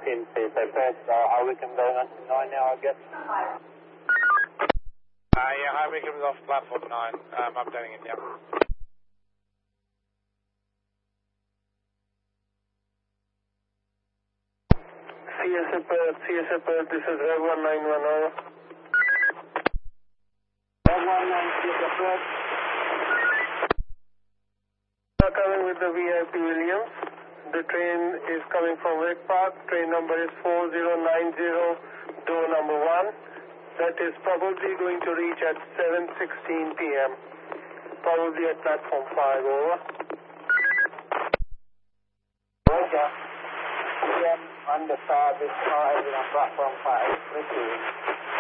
in CSFS, High Wycombe going on to 9 now, I guess. Yeah, High Wycombe's off platform 9. Updating it, yeah. CSFS, this is Rev 1910. Rev 19 CSFS. Coming with the VIP Williams. The train is coming from Wake Park. Train number is 4090, door number 1. That is probably going to reach at 7:16 p.m. Probably at platform 5, over. Roger. PM under 5 is arriving on platform 5. Thank you.